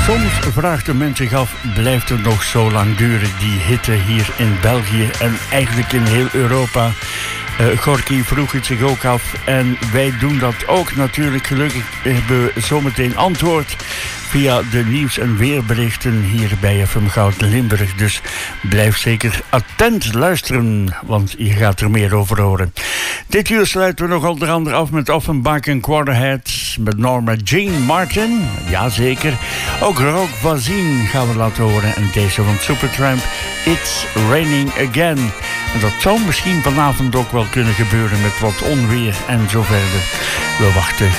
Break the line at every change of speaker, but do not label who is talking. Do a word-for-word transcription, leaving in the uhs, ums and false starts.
Soms vraagt de mens zich af, blijft het nog zo lang duren, die hitte hier in België en eigenlijk in heel Europa? Uh, Gorky vroeg het zich ook af en wij doen dat ook natuurlijk. Gelukkig hebben we zometeen antwoord via de nieuws- en weerberichten hier bij F M Goud Limburg. Dus blijf zeker attent luisteren, want je gaat er meer over horen. Dit uur sluiten we nog onder andere af met Offenbach en Quarterhead, met Norma Jean Martin, jazeker. Ook Rock Voisine gaan we laten horen en deze van Supertramp, It's Raining Again. En dat zou misschien vanavond ook wel kunnen gebeuren met wat onweer en zo verder. We wachten